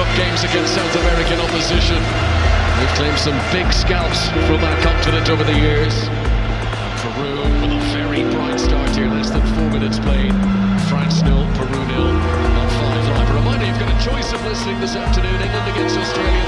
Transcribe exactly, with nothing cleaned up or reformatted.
games against South American opposition. They've claimed some big scalps from that continent over the years. Peru with a very bright start here, less than four minutes played. France nil, Peru nil on five live. A reminder, you've got a choice of listening this afternoon. England against Australia.